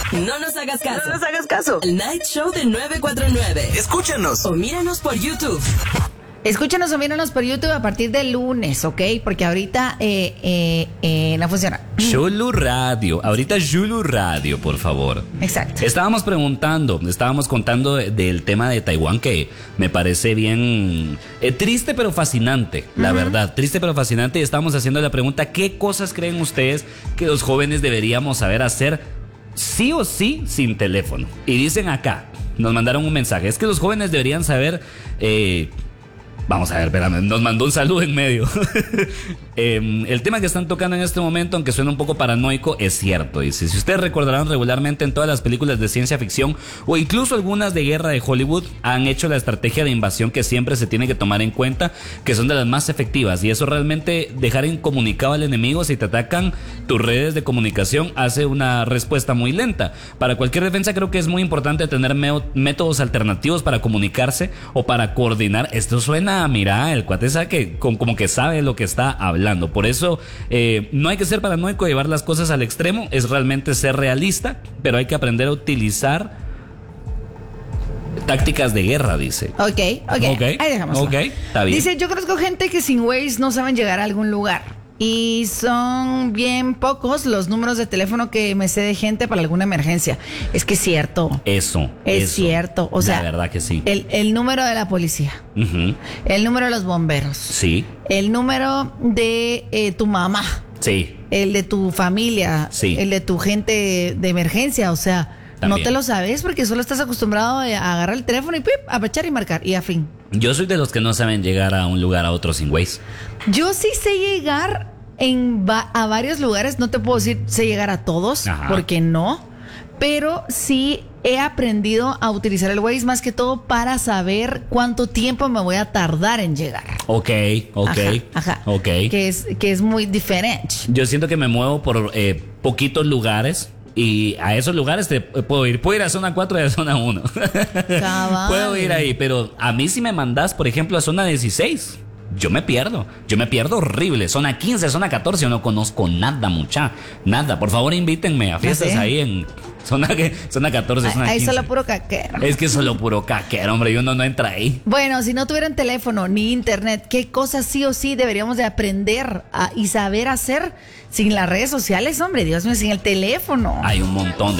No nos hagas caso. No nos hagas caso. El Night Show de 949. Escúchanos. O míranos por YouTube. Escúchanos o míranos por YouTube a partir del lunes, ¿ok? Porque ahorita no funciona. Zulu Radio. Ahorita Zulu Radio, por favor. Exacto. Estábamos contando del tema de Taiwán, que me parece bien triste pero fascinante, la verdad. Triste pero fascinante. Y estábamos haciendo la pregunta, ¿qué cosas creen ustedes que los jóvenes deberíamos saber hacer sí o sí sin teléfono? Y dicen acá, nos mandaron un mensaje, es que los jóvenes deberían saber... Vamos a ver, espérame, nos mandó un saludo en medio. El tema que están tocando en este momento, aunque suena un poco paranoico, es cierto. Dice, si ustedes recordarán, regularmente en todas las películas de ciencia ficción o incluso algunas de guerra de Hollywood han hecho la estrategia de invasión que siempre se tiene que tomar en cuenta, que son de las más efectivas. Y eso realmente, dejar incomunicado al enemigo si te atacan tus redes de comunicación, hace una respuesta muy lenta. Para cualquier defensa creo que es muy importante tener métodos alternativos para comunicarse o para coordinar. Esto suena, mira, el cuate sabe que como que sabe lo que está hablando. Por eso no hay que ser paranoico, llevar las cosas al extremo, es realmente ser realista, pero hay que aprender a utilizar tácticas de guerra, dice. Ok. Ahí dejamos. Ok, está bien. Dice, yo conozco gente que sin Waze no saben llegar a algún lugar. Y son bien pocos los números de teléfono que me sé de gente para alguna emergencia. Es que es cierto. Eso. Cierto. O sea, la verdad que sí. El número de la policía. El número de los bomberos. Sí. El número de tu mamá. Sí. El de tu familia. Sí. El de tu gente de emergencia. O sea, también. No te lo sabes porque solo estás acostumbrado a agarrar el teléfono y pip, a apachar y marcar y a fin. Yo soy de los que no saben llegar a un lugar a otro sin Waze. Yo sí sé llegar a varios lugares. No te puedo decir sé llegar a todos, porque no. Pero sí he aprendido a utilizar el Waze más que todo para saber cuánto tiempo me voy a tardar en llegar. Ok. Ajá. Ok. Que es muy diferente. Yo siento que me muevo por poquitos lugares. Y a esos lugares puedo ir a zona 4 y a zona 1. Puedo ir ahí, pero a mí si me mandás, por ejemplo, a zona 16, yo me pierdo horrible. Zona 15, zona 14, yo no conozco nada, nada. Por favor, invítenme a fiestas ahí en zona 14, zona 15. Ahí solo puro caquero. Es que solo puro caquero, hombre, y uno no entra ahí. Bueno, si no tuvieran teléfono ni internet, ¿qué cosas sí o sí deberíamos de aprender y saber hacer sin las redes sociales, hombre? Dios mío, sin el teléfono. Hay un montón